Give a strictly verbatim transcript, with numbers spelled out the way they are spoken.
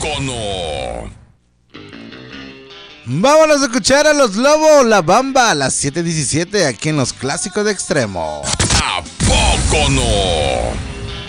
poco no? Vámonos a escuchar a Los Lobos, La Bamba, a las siete diecisiete aquí en Los Clásicos de Extremo. ¿A poco no?